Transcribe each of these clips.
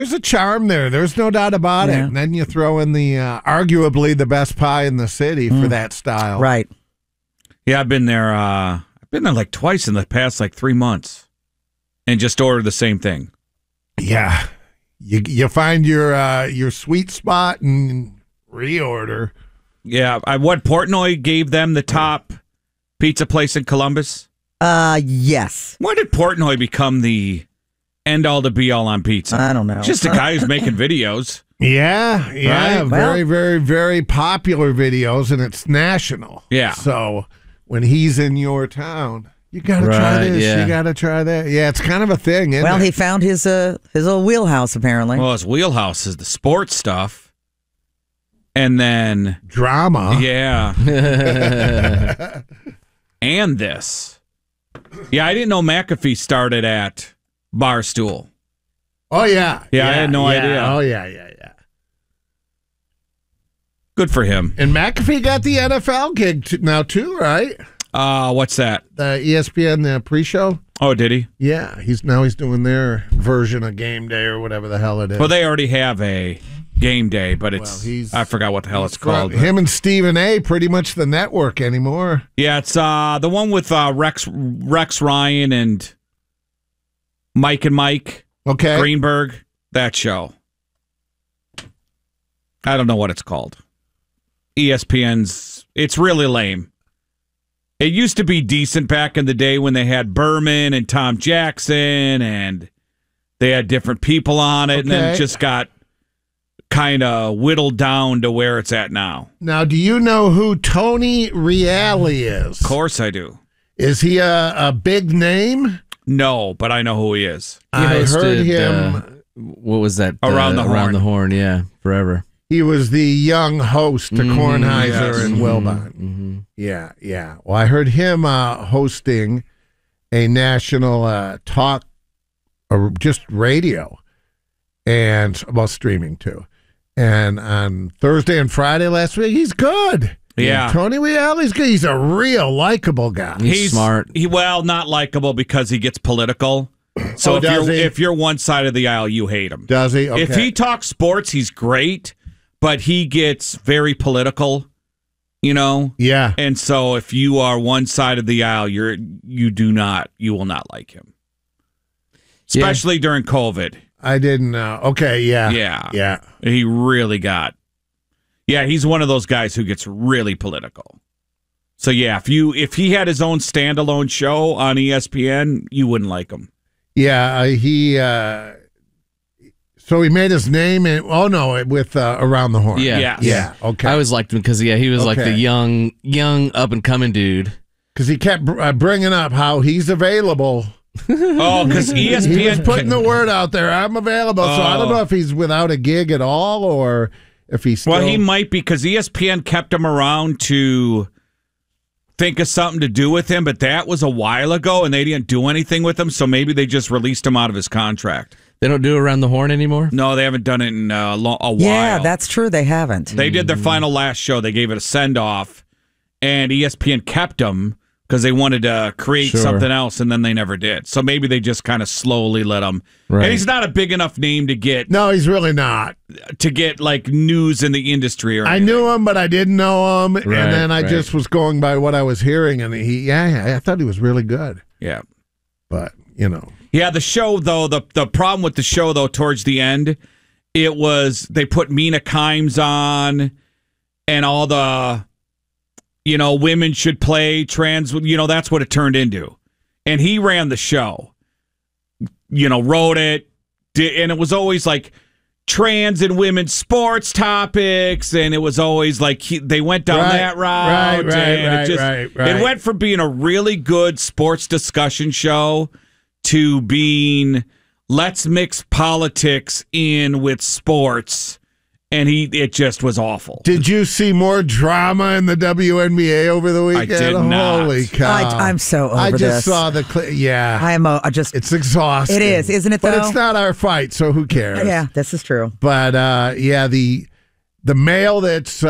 There's a charm there. There's no doubt about it. And then you throw in the arguably the best pie in the city for that style. Right. Yeah, I've been there. I've been there like twice in the past 3 months, and just ordered the same thing. Yeah, you find your sweet spot and reorder. Yeah, what Portnoy gave them the top pizza place in Columbus? Yes. When did Portnoy become the end all to be all on pizza? I don't know. Just a guy who's making videos. Yeah, Right? very, very, very popular videos, and it's national. Yeah. So when he's in your town, you got to try this. Yeah. You got to try that. Yeah, it's kind of a thing, isn't it? He found his little wheelhouse, apparently. Well, his wheelhouse is the sports stuff, and then drama. Yeah. And this. Yeah, I didn't know McAfee started at Barstool. Oh, yeah. Yeah, I had no idea. Oh, yeah. Good for him. And McAfee got the NFL gig now, too, right? What's that? The ESPN pre-show. Oh, did he? Yeah, he's doing their version of Game Day or whatever the hell it is. Well, they already have a Game Day, but I forgot what the hell it's called. Him and Stephen A. pretty much the network anymore. Yeah, it's the one with Rex Ryan and Mike Greenberg. That show. I don't know what it's called. ESPN's. It's really lame. It used to be decent back in the day when they had Berman and Tom Jackson and they had different people on it, and then it just got kind of whittled down to where it's at now. Now, do you know who Tony Reale is? Of course I do. Is he a big name? No, but I know who he is. I heard him. What was that? Around the Horn. Around the Horn, yeah, forever. He was the young host to Kornheiser and Wilbon. Mm-hmm. Yeah. Well, I heard him hosting a national talk, or just radio, and about streaming too. And on Thursday and Friday last week, he's good. Yeah. Tony Reale's good. He's a real likable guy. He's smart. Not likable because he gets political. So if you're one side of the aisle, you hate him. Does he? Okay. If he talks sports, he's great, but he gets very political, Yeah. And so if you are one side of the aisle, you will not like him. Especially during COVID. I didn't know. Okay, yeah. Yeah. He really got. Yeah, he's one of those guys who gets really political. So yeah, if he had his own standalone show on ESPN, you wouldn't like him. Yeah, so he made his name with Around the Horn. Yeah. Okay. I always liked him because he was like the young up and coming dude. Because he kept bringing up how he's available. Oh, because ESPN he was putting the word out there. I'm available. So I don't know if he's without a gig at all or if he's still... Well, he might be because ESPN kept him around to think of something to do with him, but that was a while ago, and they didn't do anything with him, so maybe they just released him out of his contract. They don't do Around the Horn anymore? No, they haven't done it in a while. Yeah, that's true. They haven't. They did their final last show. They gave it a send-off, and ESPN kept him because they wanted to create something else, and then they never did. So maybe they just kind of slowly let him. Right. And he's not a big enough name to get... No, he's really not. To get, news in the industry or anything. I knew him, but I didn't know him, and then I just was going by what I was hearing, and I thought he was really good. Yeah. But, Yeah, the show, though, the problem with the show, though, towards the end, it was they put Mina Kimes on and all the, women should play trans, that's what it turned into. And he ran the show, wrote it, and it was always like trans and women's sports topics, and it was always like they went down that route. It went from being a really good sports discussion show to being let's mix politics in with sports, and it just was awful. Did you see more drama in the WNBA over the weekend? I did not. Holy cow! I'm so over this. I just saw the clip. Yeah, it's exhausting. It is, isn't it? Though? But it's not our fight, so who cares? Yeah, this is true. But the male that's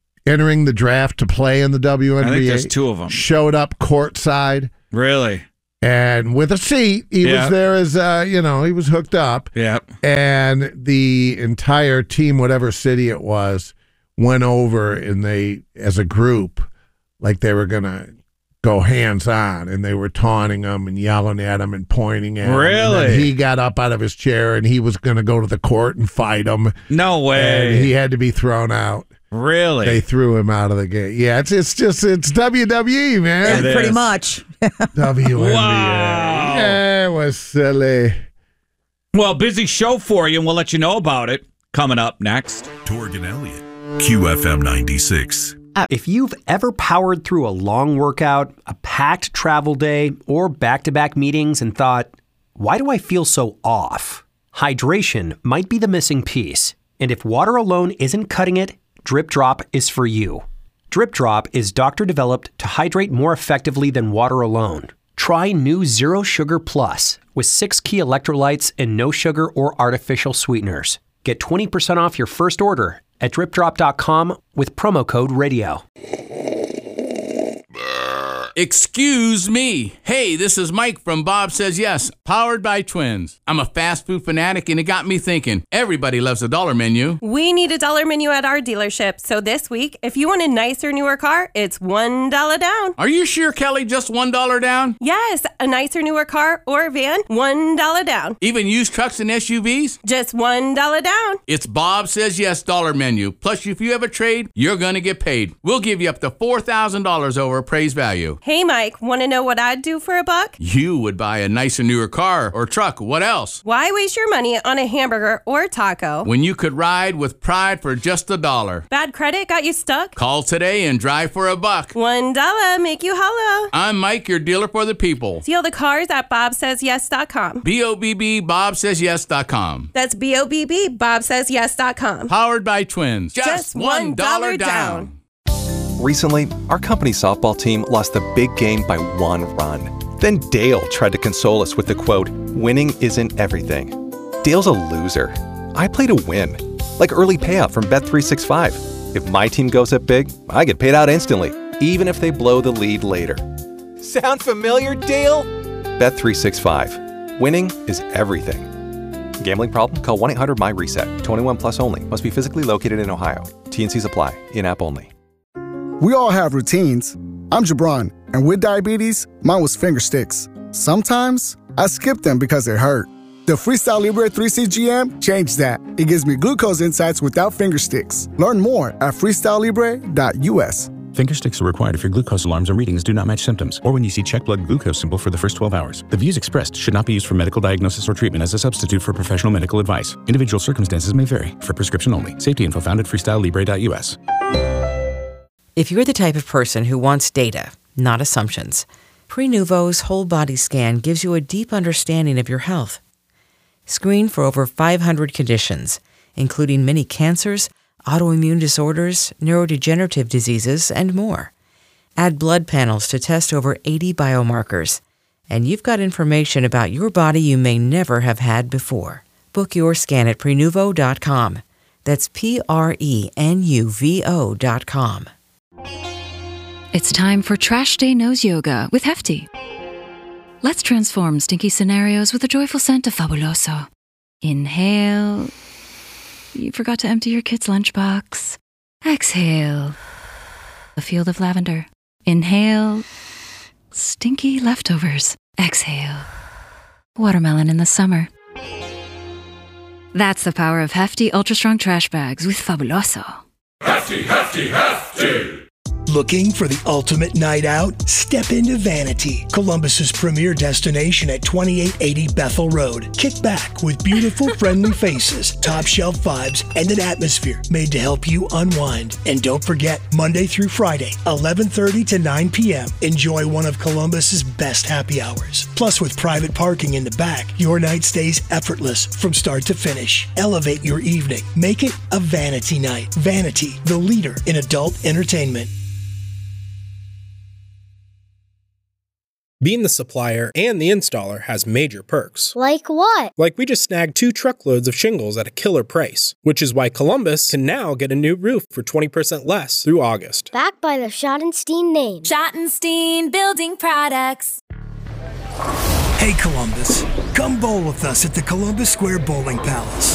entering the draft to play in the WNBA, I think there's two of them, showed up courtside. Really? and with a seat. He was there as, he was hooked up. Yeah. And the entire team, whatever city it was, went over and they, as a group, like they were going to go hands-on, and they were taunting him and yelling at him and pointing at him. Really? And then he got up out of his chair, and he was going to go to the court and fight him. No way. And he had to be thrown out. Really? They threw him out of the game. Yeah, it's WWE, man. Yeah, pretty much. WNBA. Wow. Yeah, it was silly. Well, busy show for you, and we'll let you know about it coming up next. Torg and Elliott, QFM 96. If you've ever powered through a long workout, a packed travel day, or back-to-back meetings and thought, why do I feel so off? Hydration might be the missing piece. And if water alone isn't cutting it, Drip Drop is for you. Drip Drop is doctor-developed to hydrate more effectively than water alone. Try new Zero Sugar Plus with 6 key electrolytes and no sugar or artificial sweeteners. Get 20% off your first order at dripdrop.com with promo code radio. Excuse me. Hey, this is Mike from Bob Says Yes, powered by Twins. I'm a fast food fanatic, and it got me thinking. Everybody loves a dollar menu. We need a dollar menu at our dealership. So this week, if you want a nicer, newer car, it's $1 down. Are you sure, Kelly? Just $1 down? Yes, a nicer, newer car or van, $1 down. Even used trucks and SUVs? Just $1 down. It's Bob Says Yes dollar menu. Plus, if you have a trade, you're going to get paid. We'll give you up to $4,000 over appraised value. Hey, Mike, want to know what I'd do for $1? You would buy a nicer, newer car or truck. What else? Why waste your money on a hamburger or a taco when you could ride with pride for just $1? Bad credit got you stuck? Call today and drive for $1. $1 make you holla. I'm Mike, your dealer for the people. Deal the cars at bobsaysyes.com. BOBB bobsaysyes.com. That's BOBB bobsaysyes.com. Powered by Twins. Just $1 down. Recently, our company softball team lost the big game by 1 run. Then Dale tried to console us with the quote, "Winning isn't everything." Dale's a loser. I play to win. Like early payout from Bet365. If my team goes up big, I get paid out instantly, even if they blow the lead later. Sound familiar, Dale? Bet365. Winning is everything. Gambling problem? Call 1-800-MY-RESET. 21 plus only. Must be physically located in Ohio. T&Cs apply. In-app only. We all have routines. I'm Jabron, and with diabetes, mine was finger sticks. Sometimes, I skip them because it hurt. The Freestyle Libre 3CGM changed that. It gives me glucose insights without finger sticks. Learn more at freestylelibre.us. Finger sticks are required if your glucose alarms and readings do not match symptoms, or when you see check blood glucose symbol for the first 12 hours. The views expressed should not be used for medical diagnosis or treatment as a substitute for professional medical advice. Individual circumstances may vary. For prescription only. Safety info found at freestylelibre.us. If you're the type of person who wants data, not assumptions, Prenuvo's whole body scan gives you a deep understanding of your health. Screen for over 500 conditions, including many cancers, autoimmune disorders, neurodegenerative diseases, and more. Add blood panels to test over 80 biomarkers, and you've got information about your body you may never have had before. Book your scan at Prenuvo.com. That's Prenuvo.com. It's time for Trash Day Nose Yoga with Hefty. Let's transform stinky scenarios with a joyful scent of Fabuloso. Inhale. You forgot to empty your kid's lunchbox. Exhale. A field of lavender. Inhale. Stinky leftovers. Exhale. Watermelon in the summer. That's the power of Hefty Ultra Strong Trash Bags with Fabuloso. Hefty, Hefty, Hefty! Looking for the ultimate night out? Step into Vanity, Columbus's premier destination at 2880 Bethel Road. Kick back with beautiful, friendly faces, top shelf vibes, and an atmosphere made to help you unwind. And don't forget, Monday through Friday, 11:30 to 9 p.m., enjoy one of Columbus's best happy hours. Plus, with private parking in the back, your night stays effortless from start to finish. Elevate your evening. Make it a Vanity night. Vanity, the leader in adult entertainment. Being the supplier and the installer has major perks. Like what? Like we just snagged 2 truckloads of shingles at a killer price, which is why Columbus can now get a new roof for 20% less through August. Backed by the Schottenstein name. Schottenstein Building Products. Hey Columbus, come bowl with us at the Columbus Square Bowling Palace.